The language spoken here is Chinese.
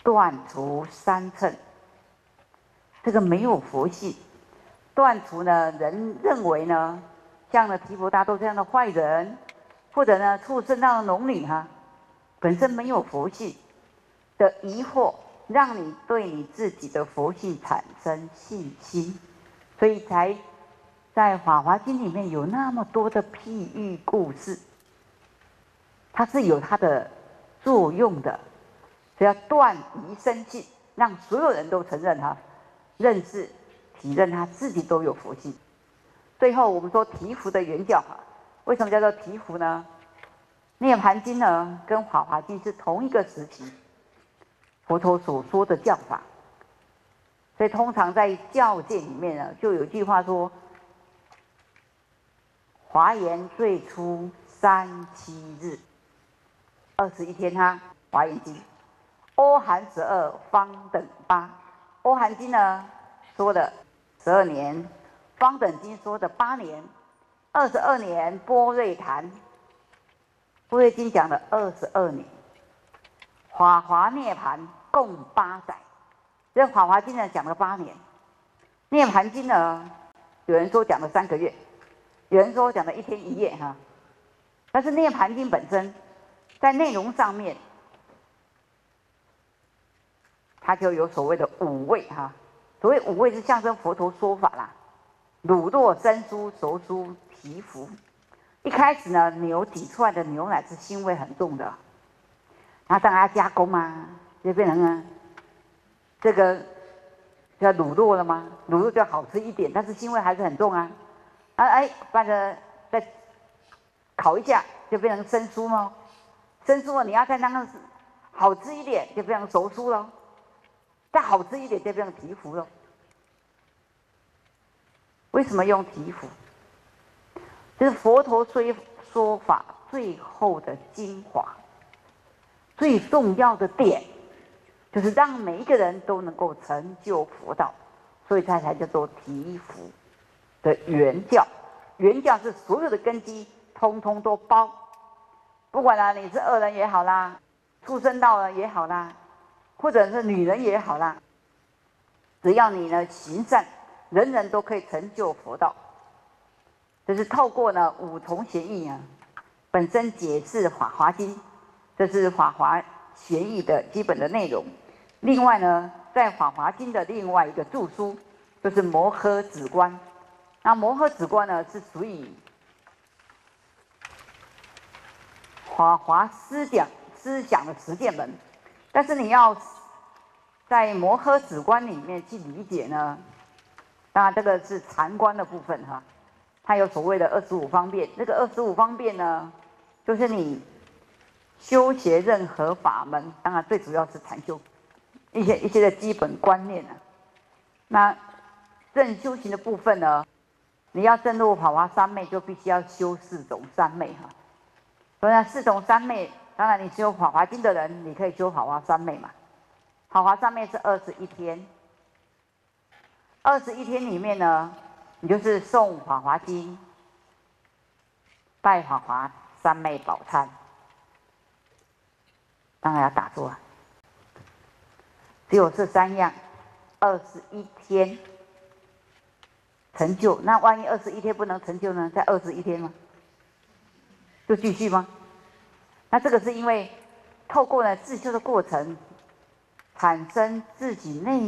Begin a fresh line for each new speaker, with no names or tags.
断除三乘，这个没有佛性。断除呢，人认为呢，像呢提婆达多这样的坏人，或者呢畜生道的龙女哈，本身没有佛性的疑惑，让你对你自己的佛性产生信心，所以才在《法华经》里面有那么多的譬喻故事，它是有它的作用的。所以要断疑生信，让所有人都承认他、认识、体认他自己都有佛性。最后我们说提佛的原教哈，为什么叫做提佛呢？《涅盘经》呢跟《法华经》是同一个时期佛陀所说的教法，所以通常在教界里面呢，就有句话说：“华严最初37日，21天哈，《华严经》。”阿含12方等8，阿含经呢说的12年，方等经说的8年，22年般若谈，般若经讲了22年，法华涅盘共8载。这法华经呢讲了8年，涅盘经呢有人说讲了3个月，有人说讲了1天1夜哈。但是涅盘经本身在内容上面，它就有所谓的5味哈，所谓5味是象征佛陀说法啦，乳酪、生酥、熟酥、皮肤。一开始呢，牛挤出来的牛奶是腥味很重的，然后当然要加工啊，就变成呢，这个叫乳酪了吗？乳酪就好吃一点，但是腥味还是很重啊。把它再烤一下，就变成生酥咯。生酥了，你要再让它好吃一点，就变成熟酥咯。再好吃一点，就变成提福了。为什么用提福？就是佛陀说法最后的精华，最重要的点，就是让每一个人都能够成就佛道，所以才叫做提福的原教。原教是所有的根基，通通都包，不管你是恶人也好啦，畜生道人也好啦，或者是女人也好啦，只要你呢行善，人人都可以成就佛道。这是透过呢五重玄义啊，本身解释《法华经》，这是《法华玄义》的基本的内容。另外呢，在《法华经》的另外一个注书，就是《摩诃止观》。那《摩诃止观》呢，是属于法华思想的实践门，但是你要在《摩诃止观》里面去理解呢，当然这个是禅观的部分哈，它有所谓的25方便。这个25方便呢，就是你修学任何法门，当然最主要是禅修，一些的基本观念啊。那正修行的部分呢，你要证入法华三昧，就必须要修4种三昧哈。所以呢，4种三昧，当然你修《法华经》的人，你可以修法华三昧嘛。法华三昧是21天，21天里面呢，你就是诵《法华经》，拜法华三昧宝忏，当然要打坐啊。只有这3样，21天成就。那万一21天不能成就呢？在21天吗？就继续吗？那这个是因为透过了自修的过程，产生自己内